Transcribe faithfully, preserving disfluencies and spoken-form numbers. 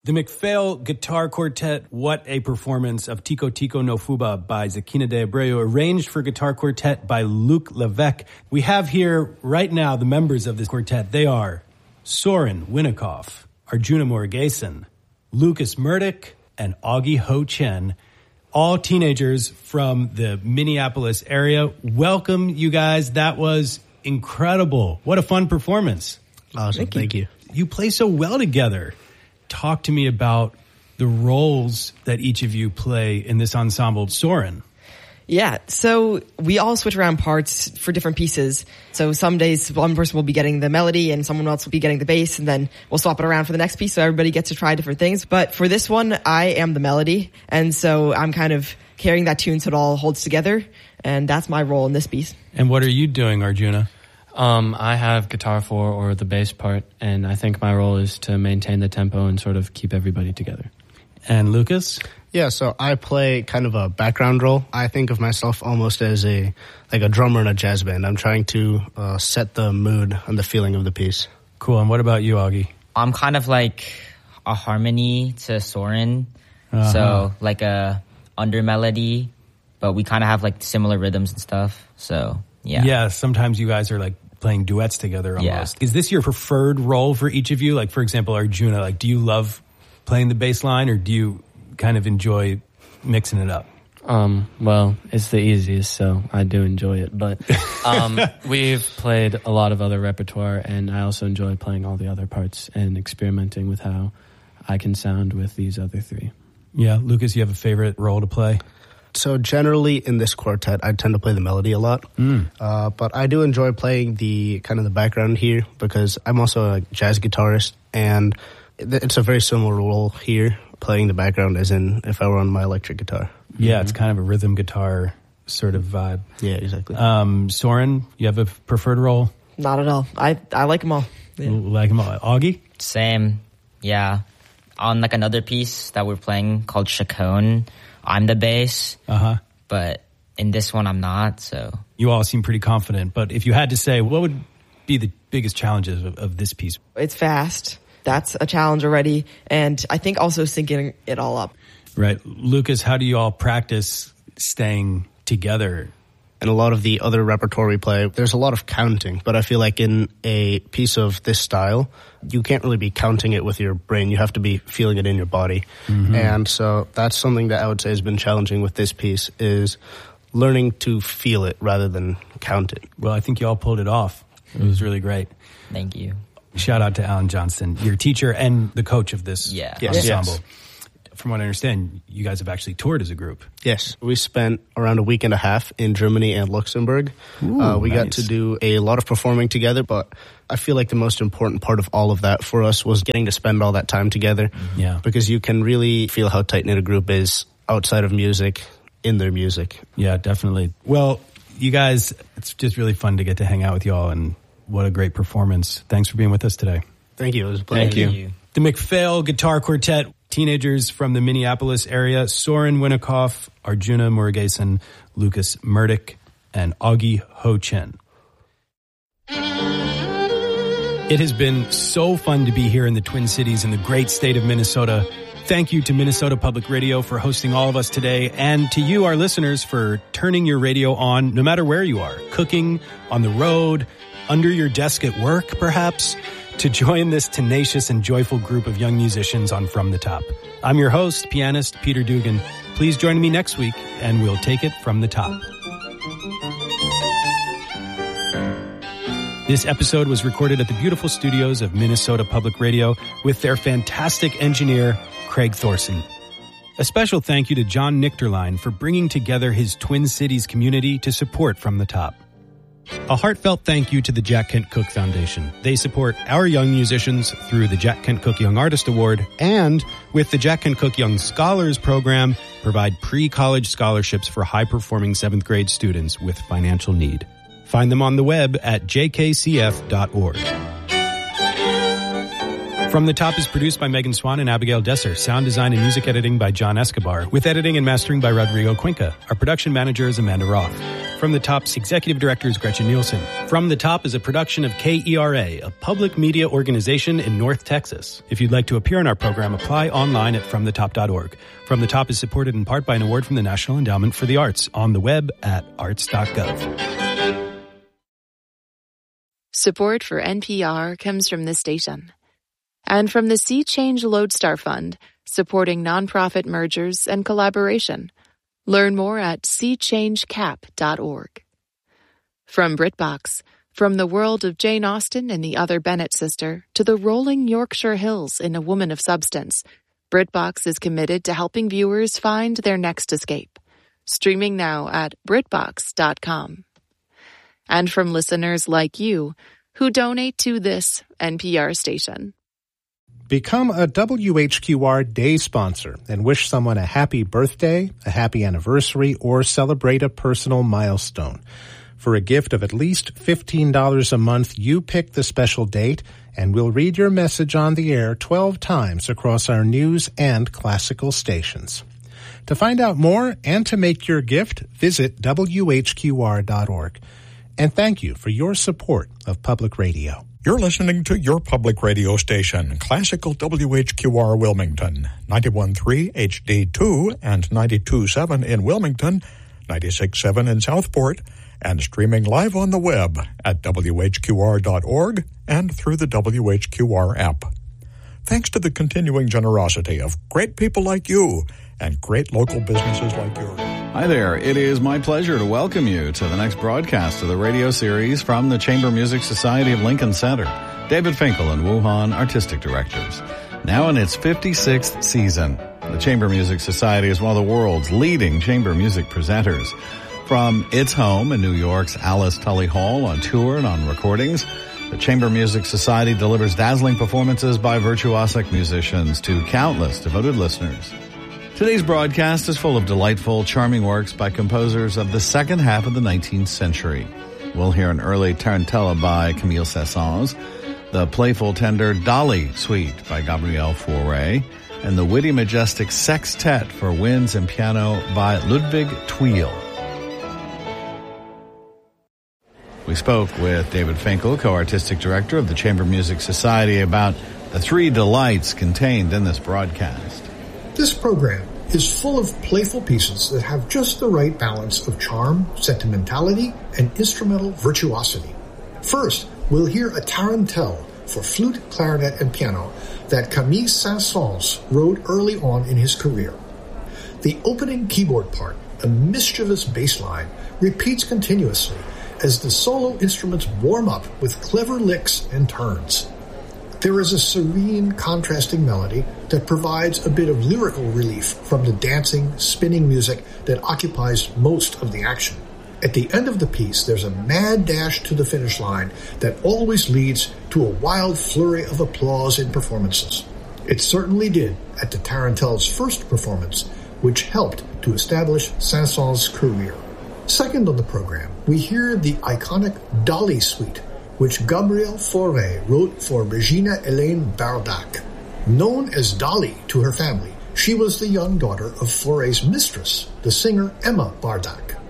The McPhail Guitar Quartet, what a performance of Tico Tico no Fuba by Zakina de Abreu, arranged for guitar quartet by Luc Levesque. We have here right now the members of this quartet. They are Soren Winikoff, Arjuna Murugesan, Lucas Murdoch, and Augie Ho Chen, all teenagers from the Minneapolis area. Welcome, you guys. That was incredible. What a fun performance. Awesome. Thank you. Thank you. You play so well together. Talk to me about the roles that each of you play in this ensemble. Soren. Yeah, so we all switch around parts for different pieces. So some days one person will be getting the melody and someone else will be getting the bass, and then we'll swap it around for the next piece so everybody gets to try different things. But for this one, I am the melody, and so I'm kind of carrying that tune so it all holds together, and that's my role in this piece. And what are you doing, Arjuna? Um, I have guitar four or the bass part, and I think my role is to maintain the tempo and sort of keep everybody together. And Lucas? Yeah, so I play kind of a background role. I think of myself almost as a like a drummer in a jazz band. I'm trying to uh, set the mood and the feeling of the piece. Cool. And what about you, Augie? I'm kind of like a harmony to Soren, uh-huh. so like a under melody, but we kind of have like similar rhythms and stuff. So yeah, yeah. Sometimes you guys are like playing duets together almost. Yeah. Is this your preferred role for each of you? Like, for example, Arjuna, like, do you love playing the bass line, or do you kind of enjoy mixing it up? Um, well, it's the easiest, so I do enjoy it. But um, we've played a lot of other repertoire, and I also enjoy playing all the other parts and experimenting with how I can sound with these other three. Yeah. Lucas, you have a favorite role to play? So generally in this quartet, I tend to play the melody a lot. Mm. Uh, but I do enjoy playing the kind of the background here because I'm also a jazz guitarist, and it's a very similar role here, playing the background as in if I were on my electric guitar. Yeah, mm-hmm. It's kind of a rhythm guitar sort of vibe. Yeah, exactly. Um, Soren, you have a preferred role? Not at all. I, I like them all. Yeah. Like them all. Augie? Same. Yeah. On like another piece that we're playing called Chacon, I'm the bass, uh-huh. but in this one I'm not, so. You all seem pretty confident, but if you had to say, what would be the biggest challenges of, of this piece? It's fast. That's a challenge already, and I think also syncing it all up. Right. Lucas, how do you all practice staying together? And a lot of the other repertoire we play, there's a lot of counting, but I feel like in a piece of this style, you can't really be counting it with your brain. You have to be feeling it in your body. Mm-hmm. And so that's something that I would say has been challenging with this piece, is learning to feel it rather than count it. Well, I think you all pulled it off. It was really great. Thank you. Shout out to Alan Johnston, your teacher and the coach of this yeah. yes. ensemble. Yes. From what I understand, you guys have actually toured as a group. Yes. We spent around a week and a half in Germany and Luxembourg. Ooh, uh, we nice. got to do a lot of performing together, but I feel like the most important part of all of that for us was getting to spend all that time together. Yeah. Because you can really feel how tight-knit a group is outside of music, in their music. Yeah, definitely. Well, you guys, it's just really fun to get to hang out with you all, and what a great performance. Thanks for being with us today. Thank you. It was a pleasure. Thank you. Thank you. The McPhail Guitar Quartet, teenagers from the Minneapolis area, Soren Winikoff, Arjuna Murugesan, Lucas Murdoch, and Augie Ho Chen. It has been so fun to be here in the Twin Cities in the great state of Minnesota. Thank you to Minnesota Public Radio for hosting all of us today, and to you, our listeners, for turning your radio on no matter where you are, cooking, on the road, under your desk at work, perhaps, to join this tenacious and joyful group of young musicians on From the Top. I'm your host, pianist Peter Dugan. Please join me next week, and we'll take it from the top. This episode was recorded at the beautiful studios of Minnesota Public Radio with their fantastic engineer, Craig Thorson. A special thank you to John Nichterlein for bringing together his Twin Cities community to support From the Top. A heartfelt thank you to the Jack Kent Cooke Foundation. They support our young musicians through the Jack Kent Cooke Young Artist Award, and with the Jack Kent Cooke Young Scholars Program, provide pre-college scholarships for high-performing seventh grade students with financial need. Find them on the web at j k c f dot org. From the Top is produced by Megan Swan and Abigail Desser. Sound design and music editing by John Escobar, with editing and mastering by Rodrigo Cuenca. Our production manager is Amanda Roth. From the Top's executive director is Gretchen Nielsen. From the Top is a production of K E R A, a public media organization in North Texas. If you'd like to appear in our program, apply online at from the top dot org. From the Top is supported in part by an award from the National Endowment for the Arts, on the web at arts dot gov. Support for N P R comes from this station. And from the Sea Change Lodestar Fund, supporting nonprofit mergers and collaboration. Learn more at sea change cap dot org. From BritBox, from the world of Jane Austen and the Other Bennett sister to the rolling Yorkshire Hills in A Woman of Substance, BritBox is committed to helping viewers find their next escape. Streaming now at britbox dot com. And from listeners like you who donate to this N P R station. Become a W H Q R Day sponsor and wish someone a happy birthday, a happy anniversary, or celebrate a personal milestone. For a gift of at least fifteen dollars a month, you pick the special date, and we'll read your message on the air twelve times across our news and classical stations. To find out more and to make your gift, visit W H Q R dot org. And thank you for your support of public radio. You're listening to your public radio station, Classical W H Q R Wilmington, ninety-one point three H D two and ninety-two point seven in Wilmington, ninety-six point seven in Southport, and streaming live on the web at W H Q R dot org and through the W H Q R app. Thanks to the continuing generosity of great people like you and great local businesses like yours. Hi there. It is my pleasure to welcome you to the next broadcast of the radio series from the Chamber Music Society of Lincoln Center. David Finkel and Wu Han, artistic directors. Now in its fifty-sixth season, the Chamber Music Society is one of the world's leading chamber music presenters. From its home in New York's Alice Tully Hall on tour and on recordings, the Chamber Music Society delivers dazzling performances by virtuosic musicians to countless devoted listeners. Today's broadcast is full of delightful, charming works by composers of the second half of the nineteenth century. We'll hear an early tarantella by Camille Saint-Saëns, the playful, tender Dolly Suite by Gabriel Fauré, and the witty, majestic Sextet for winds and piano by Ludwig Thuil. We spoke with David Finkel, co-artistic director of the Chamber Music Society, about the three delights contained in this broadcast. This program is full of playful pieces that have just the right balance of charm, sentimentality, and instrumental virtuosity. First, we'll hear a tarantelle for flute, clarinet, and piano that Camille Saint-Saëns wrote early on in his career. The opening keyboard part, a mischievous bass line, repeats continuously as the solo instruments warm up with clever licks and turns. There is a serene, contrasting melody that provides a bit of lyrical relief from the dancing, spinning music that occupies most of the action. At the end of the piece, there's a mad dash to the finish line that always leads to a wild flurry of applause in performances. It certainly did at the Tarantelle's first performance, which helped to establish Saint-Saëns' career. Second on the program, we hear the iconic Dolly Suite, which Gabriel Fauré wrote for Regina Hélène Bardac. Known as Dolly to her family, she was the young daughter of Fauré's mistress, the singer Emma Bardac.